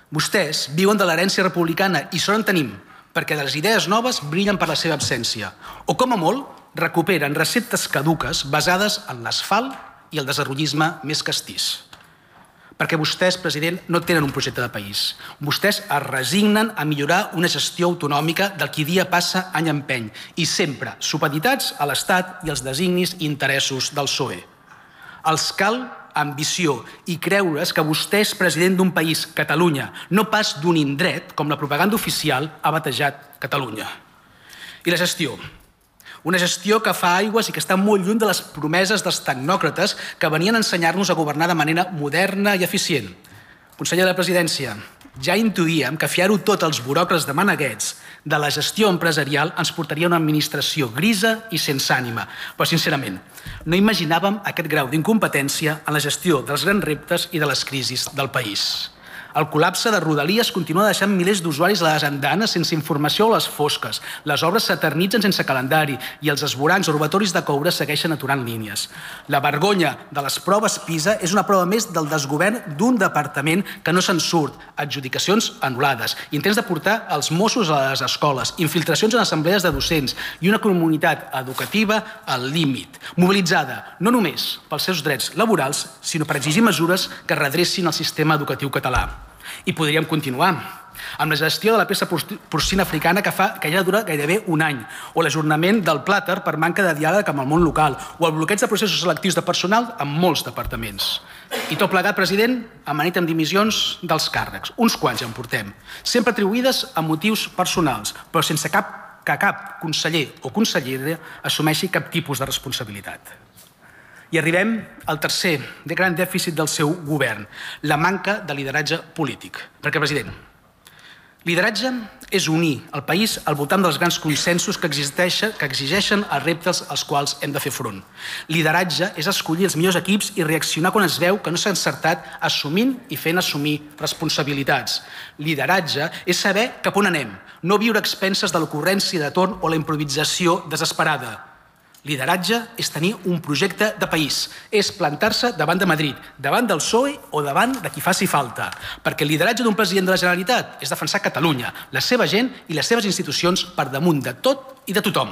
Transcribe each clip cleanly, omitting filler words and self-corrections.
Vostès viuen de l'herència republicana i sort en tenim, perquè les idees noves brillen per la seva absència. O, com a molt, recuperen receptes caduques basades en l'asfalt i el desarrollisme més castís. Perquè vostès, president, no tenen un projecte de país. Vostès es resignen a millorar una gestió autonòmica del qui dia passa any empeny i sempre supeditats a l'Estat i els designis i interessos del PSOE. Els cal ambició i creure's que vostè és president d'un país, Catalunya, no pas d'un indret com la propaganda oficial ha batejat Catalunya. I la gestió. Una gestió que fa aigües i que està molt lluny de les promeses dels tecnòcrates que venien a ensenyar-nos a governar de manera moderna i eficient. Conseller de la Presidència, ja intuïem que fiar-ho tot als buròcrates de maneguets de la gestió empresarial ens portaria a una administració grisa i sense ànima. Però, sincerament, no imaginàvem aquest grau d'incompetència en la gestió dels grans reptes i de les crisis del país. El col·lapse de Rodalies continua deixant milers d'usuaris a les andanes sense informació o les fosques. Les obres s'eternitzen sense calendari i els esvorancs o robatoris de coure segueixen aturant línies. La vergonya de les proves PISA és una prova més del desgovern d'un departament que no se'n surt, adjudicacions anul·lades, intents de portar els Mossos a les escoles, infiltracions en assemblees de docents i una comunitat educativa al límit, mobilitzada no només pels seus drets laborals, sinó per exigir mesures que redrecin el sistema educatiu català. I podríem continuar amb la gestió de la pesta porcina africana que ja dura gairebé un any, o l'ajornament del plàter per manca de diàleg amb el món local, o el bloqueig de processos selectius de personal en molts departaments. I tot plegat, president, amanit amb dimissions dels càrrecs. Uns quants ja en portem, sempre atribuïdes a motius personals, però sense que cap conseller o consellera assumeixi cap tipus de responsabilitat. I arribem al tercer gran dèficit del seu govern, la manca de lideratge polític. Perquè, president, lideratge és unir el país al voltant dels grans consensos que exigeixen els reptes als quals hem de fer front. Lideratge és escollir els millors equips i reaccionar quan es veu que no s'ha encertat assumint i fent assumir responsabilitats. Lideratge és saber cap on anem, no viure a expenses de l'ocurrència de torn o la improvisació desesperada. Lideratge és tenir un projecte de país, és plantar-se davant de Madrid, davant del PSOE o davant de qui faci falta, perquè el lideratge d'un president de la Generalitat és defensar Catalunya, la seva gent i les seves institucions per damunt de tot i de tothom.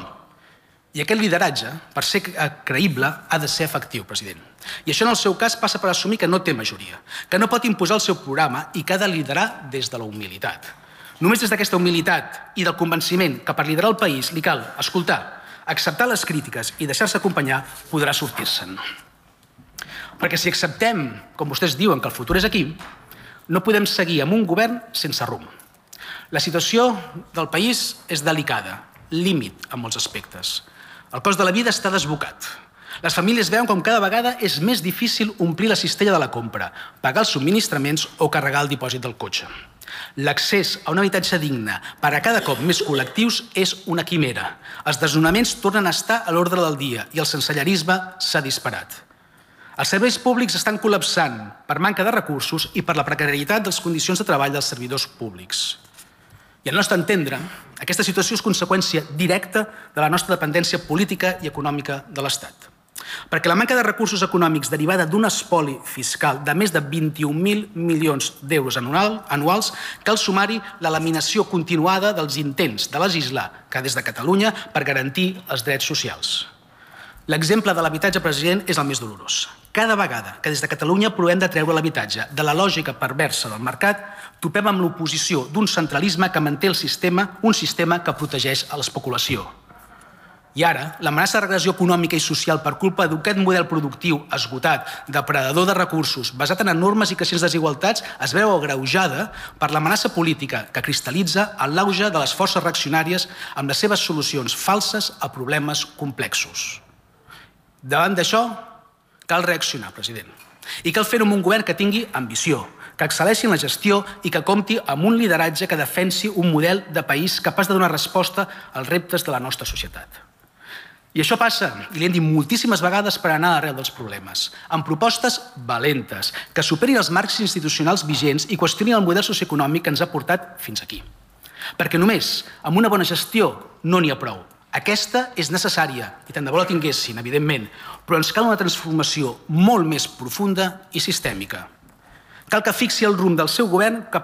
I aquest lideratge, per ser creïble, ha de ser efectiu, president. I això en el seu cas passa per assumir que no té majoria, que no pot imposar el seu programa i que ha de liderar des de la humilitat. Només des d'aquesta humilitat i del convenciment que per liderar el país li cal escoltar, acceptar les crítiques i deixar-se acompanyar, podrà sortir-se'n. Perquè si acceptem, com vostès diuen, que el futur és aquí, no podem seguir amb un govern sense rumb. La situació del país és delicada, límit en molts aspectes. El cost de la vida està desbocat. Les famílies veuen com cada vegada és més difícil omplir la cistella de la compra, pagar els subministraments o carregar el dipòsit del cotxe. L'accés a un habitatge digne per a cada cop més col·lectius és una quimera. Els desnonaments tornen a estar a l'ordre del dia i el sensellarisme s'ha disparat. Els serveis públics estan col·lapsant per manca de recursos i per la precarietat de les condicions de treball dels servidors públics. I al nostre entendre, aquesta situació és conseqüència directa de la nostra dependència política i econòmica de l'Estat. Perquè la manca de recursos econòmics derivada d'un espoli fiscal de més de 21.000 milions d'euros anuals cal sumar-hi la laminació continuada dels intents de legislar que des de Catalunya per garantir els drets socials. L'exemple de l'habitatge, president, és el més dolorós. Cada vegada que des de Catalunya provem de treure l'habitatge de la lògica perversa del mercat, topem amb l'oposició d'un centralisme que manté un sistema que protegeix a l'especulació. I ara, l'amenaça de regressió econòmica i social per culpa d'aquest model productiu esgotat, depredador de recursos, basat en enormes i creixents desigualtats, es veu agreujada per l'amenaça política que cristal·litza en l'auge de les forces reaccionàries amb les seves solucions falses a problemes complexos. Davant d'això, cal reaccionar, president. I cal fer-ho amb un govern que tingui ambició, que excel·leixi en la gestió i que compti amb un lideratge que defensi un model de país capaç de donar resposta als reptes de la nostra societat. I això passa, i li hem dit moltíssimes vegades, per anar a l'arrel dels problemes, amb propostes valentes, que superin els marcs institucionals vigents i qüestionin el model socioeconòmic que ens ha portat fins aquí. Perquè només amb una bona gestió no n'hi ha prou. Aquesta és necessària, i tant de bo la tinguessin, evidentment, però ens cal una transformació molt més profunda i sistèmica. Cal que fixi el rumb del seu govern cap